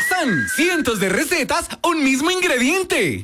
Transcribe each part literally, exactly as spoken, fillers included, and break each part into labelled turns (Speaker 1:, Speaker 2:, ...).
Speaker 1: pasan? Cientos de recetas, un mismo ingrediente.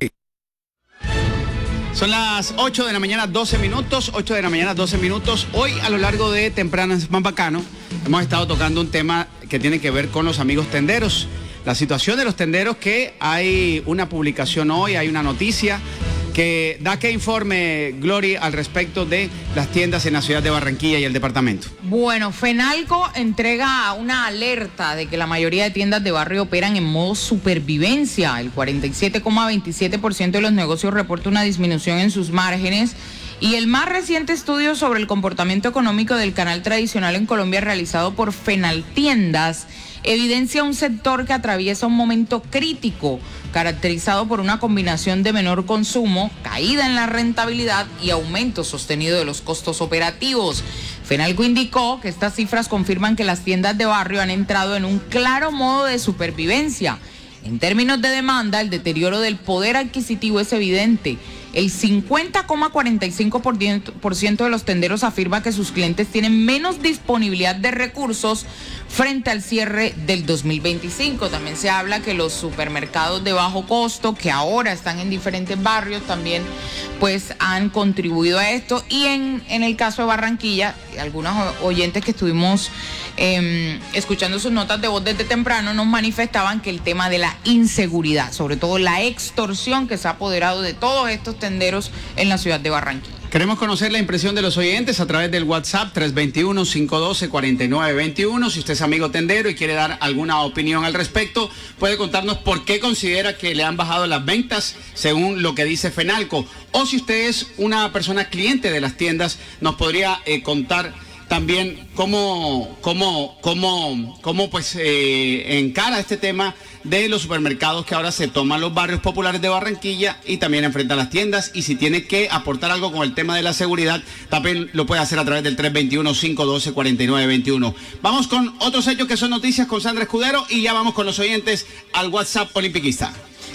Speaker 2: Son las ocho de la mañana, doce minutos, ocho de la mañana, doce minutos. Hoy, a lo largo de Tempranas Más Bacano, hemos estado tocando un tema que tiene que ver con los amigos tenderos. La situación de los tenderos, que hay una publicación hoy, hay una noticia que da que informe, Glory, al respecto de las tiendas en la ciudad de Barranquilla y el departamento.
Speaker 3: Bueno, Fenalco entrega una alerta de que la mayoría de tiendas de barrio operan en modo supervivencia. El cuarenta y siete coma veintisiete por ciento de los negocios reporta una disminución en sus márgenes. Y el más reciente estudio sobre el comportamiento económico del canal tradicional en Colombia, realizado por Fenaltiendas, evidencia un sector que atraviesa un momento crítico, caracterizado por una combinación de menor consumo, caída en la rentabilidad y aumento sostenido de los costos operativos. Fenalco indicó que estas cifras confirman que las tiendas de barrio han entrado en un claro modo de supervivencia. En términos de demanda, el deterioro del poder adquisitivo es evidente. El cincuenta coma cuarenta y cinco por ciento de los tenderos afirma que sus clientes tienen menos disponibilidad de recursos frente al cierre del dos mil veinticinco. También se habla que los supermercados de bajo costo, que ahora están en diferentes barrios, también pues han contribuido a esto. Y en, en el caso de Barranquilla, algunos oyentes que estuvimos eh, escuchando sus notas de voz desde temprano nos manifestaban que el tema de la inseguridad, sobre todo la extorsión que se ha apoderado de todos estos tenderos en la ciudad de Barranquilla.
Speaker 2: Queremos conocer la impresión de los oyentes a través del WhatsApp tres dos uno, cinco uno dos, cuatro nueve dos uno. Si usted es amigo tendero y quiere dar alguna opinión al respecto, puede contarnos por qué considera que le han bajado las ventas según lo que dice Fenalco. O si usted es una persona cliente de las tiendas, nos podría eh, contar también cómo, cómo, cómo, cómo pues eh, encara este tema de los supermercados que ahora se toman los barrios populares de Barranquilla y también enfrentan las tiendas, y si tiene que aportar algo con el tema de la seguridad, también lo puede hacer a través del tres dos uno, cinco uno dos, cuatro nueve dos uno. Vamos con otros hechos que son noticias con Sandra Escudero y ya vamos con los oyentes al WhatsApp Olimpiquista.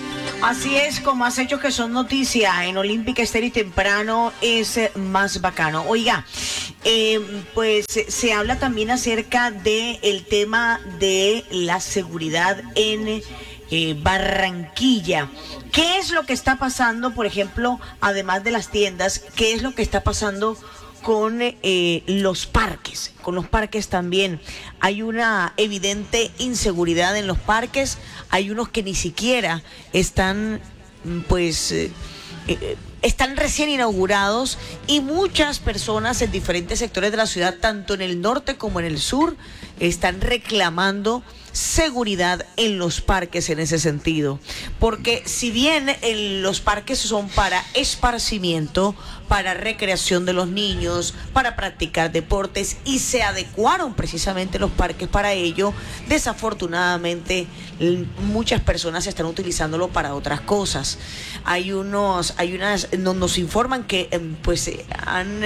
Speaker 4: Así es, con más hechos que son noticia en Olímpica Estéreo y Temprano es Más Bacano. Oiga, eh, pues se habla también acerca del tema de la seguridad en eh, Barranquilla. ¿Qué es lo que está pasando, por ejemplo, además de las tiendas? ¿Qué es lo que está pasando con eh, los parques? Con los parques también hay una evidente inseguridad en los parques. Hay unos que ni siquiera están, pues, eh, eh, están recién inaugurados, y muchas personas en diferentes sectores de la ciudad, tanto en el norte como en el sur, están reclamando seguridad en los parques en ese sentido, porque si bien en los parques son para esparcimiento, para recreación de los niños, para practicar deportes, y se adecuaron precisamente los parques para ello, desafortunadamente muchas personas están utilizándolo para otras cosas. Hay unos, hay unas, nos, nos informan que pues han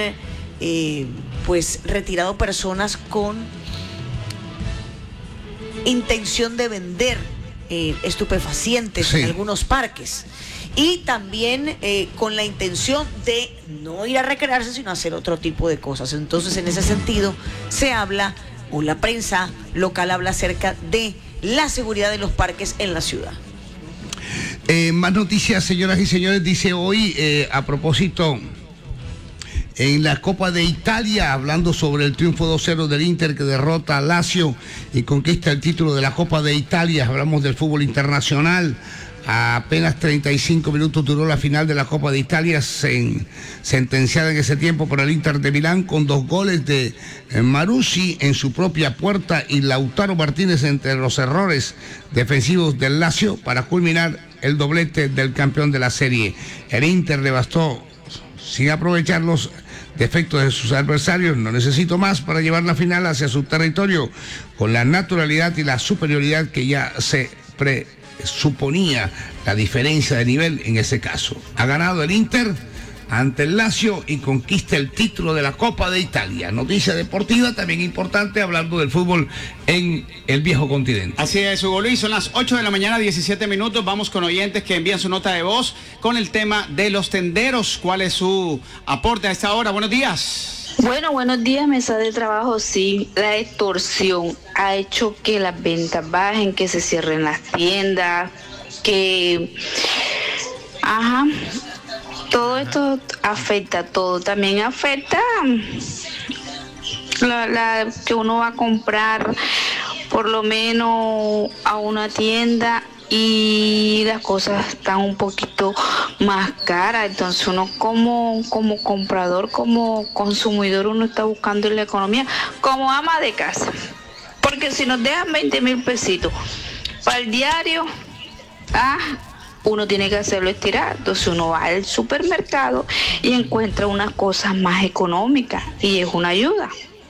Speaker 4: eh, pues retirado personas con intención de vender eh, estupefacientes, sí, en algunos parques, y también eh, con la intención de no ir a recrearse, sino hacer otro tipo de cosas. Entonces, en ese sentido, se habla, o la prensa local habla acerca de la seguridad de los parques en la ciudad.
Speaker 5: Eh, más noticias, señoras y señores. Dice hoy, eh, a propósito, en la Copa de Italia, hablando sobre el triunfo dos cero del Inter, que derrota a Lazio y conquista el título de la Copa de Italia. Hablamos del fútbol internacional. A apenas treinta y cinco minutos duró la final de la Copa de Italia, sen, sentenciada en ese tiempo por el Inter de Milán, con dos goles de Marussi en su propia puerta y Lautaro Martínez entre los errores defensivos del Lazio para culminar el doblete del campeón de la serie. El Inter le bastó, sin aprovechar los defectos de sus adversarios, no necesito más para llevar la final hacia su territorio con la naturalidad y la superioridad que ya se presuponía, la diferencia de nivel en ese caso. Ha ganado el Inter ante el Lazio y conquista el título de la Copa de Italia. Noticia deportiva también importante, hablando del fútbol en el viejo continente.
Speaker 2: Así es, Hugo Luis, son las ocho de la mañana, diecisiete minutos. Vamos con oyentes que envían su nota de voz con el tema de los tenderos. ¿Cuál es su aporte a esta hora? Buenos días.
Speaker 6: Bueno, buenos días, mesa de trabajo. Sí, la extorsión ha hecho que las ventas bajen, que se cierren las tiendas, que... Ajá, todo esto afecta, todo también afecta la, la que uno va a comprar por lo menos a una tienda y las cosas están un poquito más caras, entonces uno como, como comprador, como consumidor, uno está buscando en la economía como ama de casa, porque si nos dejan veinte mil pesitos para el diario, ah, uno tiene que hacerlo estirar, entonces uno va al supermercado y encuentra unas cosas más económicas y es una ayuda.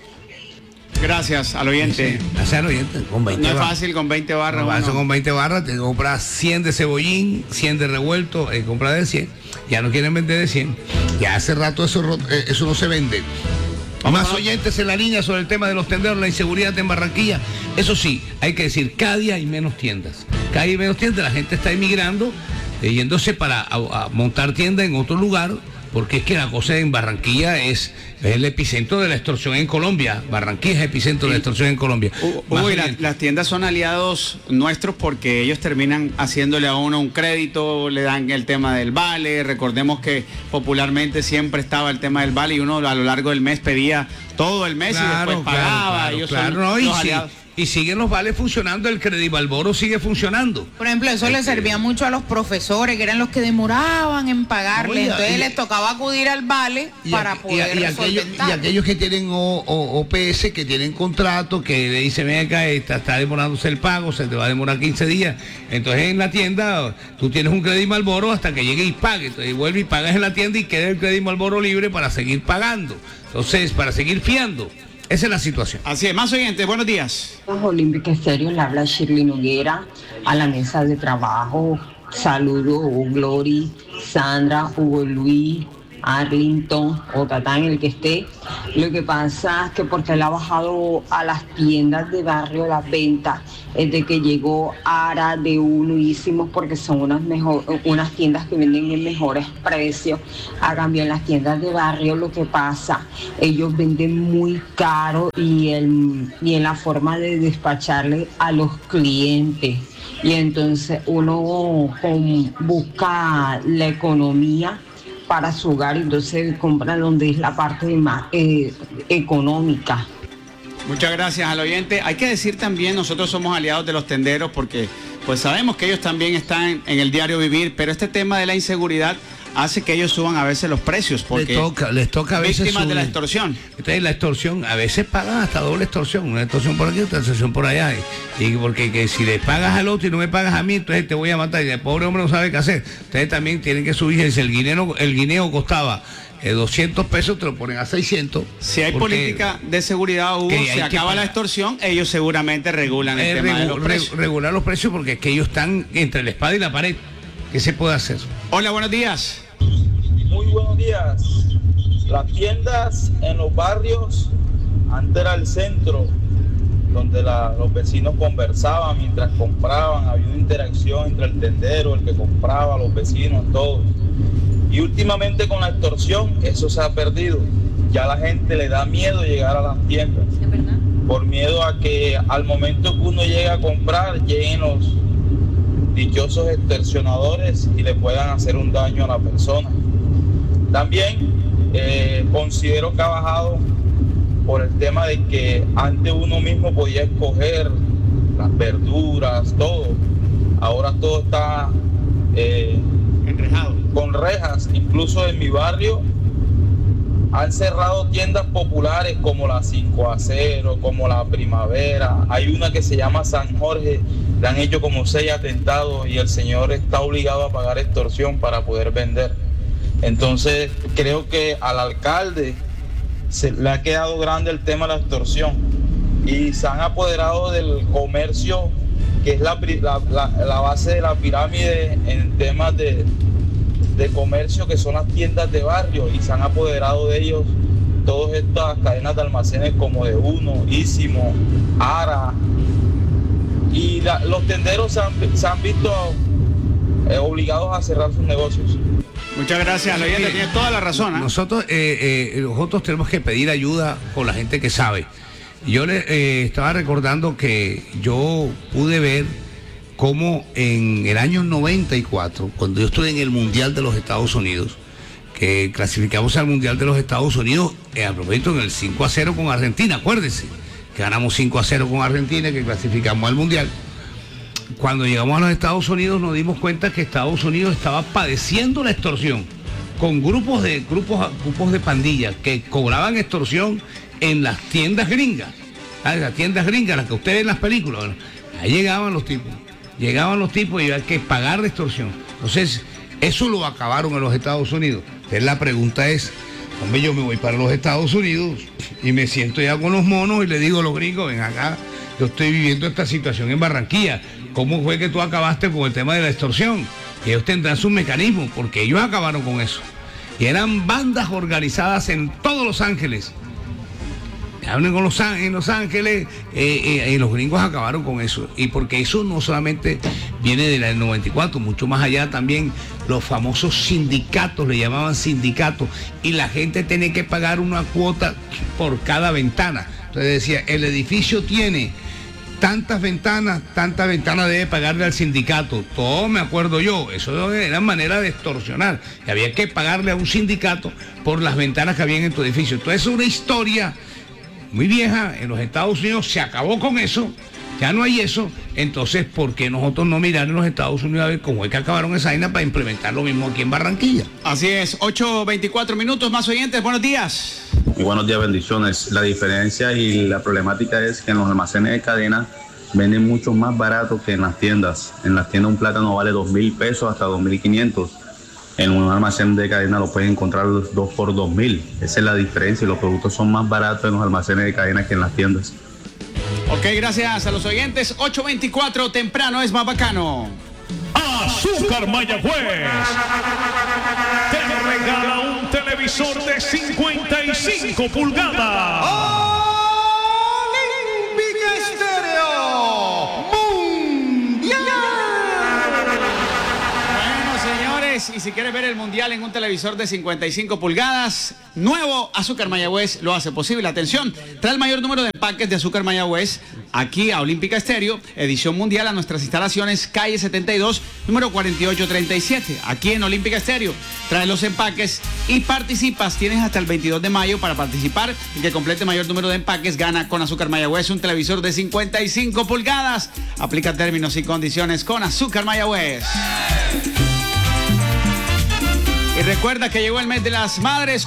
Speaker 2: Gracias al oyente.
Speaker 5: Sí, gracias al oyente. Con veinte
Speaker 2: no es
Speaker 5: barras.
Speaker 2: fácil con veinte barras.
Speaker 5: No,
Speaker 2: bueno.
Speaker 5: Con veinte barras te compras cien de cebollín, cien de revuelto, eh, compras de cien. Ya no quieren vender de cien. Ya hace rato eso, eh, eso no se vende.
Speaker 2: Vamos
Speaker 5: Más
Speaker 2: a...
Speaker 5: oyentes en la línea sobre el tema de los tenderos, la inseguridad en Barranquilla. Eso sí, hay que decir, cada día hay menos tiendas. Cada día hay menos tiendas, la gente está emigrando, eh, yéndose para a, a montar tiendas en otro lugar, porque es que la cosa en Barranquilla es, es el epicentro de la extorsión en Colombia. Barranquilla es el epicentro sí. de la extorsión en Colombia.
Speaker 2: Uy, la, las tiendas son aliados nuestros porque ellos terminan haciéndole a uno un crédito, le dan el tema del vale. Recordemos que popularmente siempre estaba el tema del vale y uno a lo largo del mes pedía todo el mes
Speaker 5: claro,
Speaker 2: y después pagaba.
Speaker 5: Claro,
Speaker 2: ellos
Speaker 5: claro,
Speaker 2: son
Speaker 5: no, y
Speaker 2: los
Speaker 5: sí.
Speaker 2: aliados.
Speaker 5: Y siguen los vales funcionando, el Credivalboro sigue funcionando.
Speaker 3: Por ejemplo, eso le servía mucho a los profesores, que eran los que demoraban en pagarle,
Speaker 5: Oye,
Speaker 3: entonces
Speaker 5: y,
Speaker 3: les tocaba acudir al vale
Speaker 5: y
Speaker 3: para
Speaker 5: a,
Speaker 3: poder
Speaker 5: y, a, y, aquellos, y aquellos que tienen o, o, O P S, que tienen contrato, que le dicen, ven acá, está, está demorándose el pago, se te va a demorar quince días. Entonces en la tienda tú tienes un Credivalboro hasta que llegue y pague. Entonces vuelve y pagas en la tienda y queda el Credivalboro libre para seguir pagando. Entonces, para seguir fiando. Esa es la situación.
Speaker 2: Así es, más oyentes, buenos días.
Speaker 7: Olímpica Estéreo, le habla Shirley Noguera a la mesa de trabajo. Saludos, Glory, Sandra, Hugo Luis, Arlington o Tatán, el que esté. Lo que pasa es que porque él ha bajado a las tiendas de barrio las ventas, desde que llegó Ara de Uno hicimos, porque son unas mejor, unas tiendas que venden en mejores precios. A cambio en las tiendas de barrio lo que pasa, ellos venden muy caro y, el, y en la forma de despacharle a los clientes. Y entonces uno con, busca la economía para su hogar, entonces compra donde es la parte más eh, económica.
Speaker 2: Muchas gracias al oyente. Hay que decir también, nosotros somos aliados de los tenderos porque pues sabemos que ellos también están en el diario vivir, pero este tema de la inseguridad hace que ellos suban a veces los precios porque
Speaker 5: les toca, les toca a veces
Speaker 2: víctimas
Speaker 5: subir.
Speaker 2: de la extorsión.
Speaker 5: Entonces la extorsión, a veces pagan hasta doble extorsión, una extorsión por aquí, otra extorsión por allá. Y, y porque que si le pagas al otro y no me pagas a mí, entonces te voy a matar. Y el pobre hombre no sabe qué hacer. Ustedes también tienen que subir. Si el guineo, el guineo costaba eh, doscientos pesos, te lo ponen a seiscientos.
Speaker 2: Si hay política de seguridad, Hugo, se acaba la extorsión, ellos seguramente regulan el
Speaker 5: eh,
Speaker 2: tema
Speaker 5: regu
Speaker 2: de los precios.
Speaker 5: Re regular los precios porque es que ellos están entre la espada y la pared. ¿Qué se puede hacer?
Speaker 2: Hola, buenos días.
Speaker 8: Muy buenos días. Las tiendas en los barrios, antes era el centro, donde la, los vecinos conversaban mientras compraban, había una interacción entre el tendero, el que compraba, los vecinos, todos. Y últimamente con la extorsión, eso se ha perdido. Ya la gente le da miedo llegar a las tiendas. ¿Es verdad? Por miedo a que al momento que uno llega a comprar, lleguen los dichosos extorsionadores y le puedan hacer un daño a la persona. También eh, considero que ha bajado por el tema de que antes uno mismo podía escoger las verduras, todo. Ahora todo está eh,
Speaker 2: enrejado,
Speaker 8: con rejas. Incluso en mi barrio han cerrado tiendas populares como la cinco a cero, como la Primavera. Hay una que se llama San Jorge, le han hecho como seis atentados y el señor está obligado a pagar extorsión para poder vender. Entonces creo que al alcalde se le ha quedado grande el tema de la extorsión y se han apoderado del comercio, que es la, la, la, la base de la pirámide en temas de, de comercio, que son las tiendas de barrio, y se han apoderado de ellos todas estas cadenas de almacenes como de Uno, Ísimo, Ara, y la, los tenderos se han, se han visto eh, obligados a cerrar sus negocios.
Speaker 2: Muchas gracias, el oyente tiene toda la razón. ¿eh?
Speaker 5: Nosotros, eh, eh, nosotros tenemos que pedir ayuda con la gente que sabe. Yo le eh, estaba recordando que yo pude ver cómo en el año noventa y cuatro, cuando yo estuve en el Mundial de los Estados Unidos, que clasificamos al Mundial de los Estados Unidos, eh, a propósito en el cinco a cero con Argentina, acuérdense, que ganamos cinco a cero con Argentina, que clasificamos al Mundial. Cuando llegamos a los Estados Unidos nos dimos cuenta que Estados Unidos estaba padeciendo la extorsión, con grupos de, grupos, grupos de pandillas que cobraban extorsión en las tiendas gringas, ¿sabes? Las tiendas gringas, las que ustedes ven en las películas. Bueno, ahí llegaban los tipos, llegaban los tipos y había que pagar la extorsión. Entonces, eso lo acabaron en los Estados Unidos. Entonces la pregunta es, hombre, yo me voy para los Estados Unidos y me siento ya con los monos y le digo a los gringos, ven acá, yo estoy viviendo esta situación en Barranquilla. ¿Cómo fue que tú acabaste con el tema de la extorsión? Y ellos tendrán sus mecanismos, porque ellos acabaron con eso. Y eran bandas organizadas en todos Los Ángeles. Hablan con los, en Los Ángeles, eh, eh, y los gringos acabaron con eso. Y porque eso no solamente viene del noventa y cuatro, mucho más allá también los famosos sindicatos, le llamaban sindicatos, y la gente tenía que pagar una cuota por cada ventana. Entonces decía, el edificio tiene tantas ventanas, tantas ventanas debe pagarle al sindicato. Todo me acuerdo yo, eso era manera de extorsionar. Y había que pagarle a un sindicato por las ventanas que habían en tu edificio. Entonces es una historia muy vieja, en los Estados Unidos se acabó con eso, ya no hay eso. Entonces, ¿por qué nosotros no mirar en los Estados Unidos a ver cómo es que acabaron esa vaina para implementar lo mismo aquí en Barranquilla?
Speaker 2: Así es, ocho veinticuatro minutos, más oyentes, buenos días.
Speaker 9: Muy buenos días, bendiciones. La diferencia y la problemática es que en los almacenes de cadena venden mucho más barato que en las tiendas. En las tiendas un plátano vale dos mil pesos hasta dos mil quinientos. En un almacén de cadena lo puedes encontrar dos por dos mil. Esa es la diferencia y los productos son más baratos en los almacenes de cadena que en las tiendas.
Speaker 2: Ok, gracias a los oyentes. ocho veinticuatro, temprano es más bacano.
Speaker 10: Azúcar Mayagüez te regala un televisor de cincuenta y cinco pulgadas.
Speaker 1: Olímpica Estéreo Mundial.
Speaker 2: Bueno, señores, y si quieres ver el mundial en un televisor de cincuenta y cinco pulgadas, nuevo Azúcar Mayagüez lo hace posible. Atención, trae el mayor número de empaques de Azúcar Mayagüez aquí a Olímpica Estéreo, edición mundial, a nuestras instalaciones, calle setenta y dos, número cuarenta y ocho treinta y siete, aquí en Olímpica Estéreo. Trae los empaques y participas. Tienes hasta el veintidós de mayo para participar. El que complete mayor número de empaques gana con Azúcar Mayagüez un televisor de cincuenta y cinco pulgadas. Aplica términos y condiciones con Azúcar Mayagüez. Y recuerda que llegó el mes de las madres.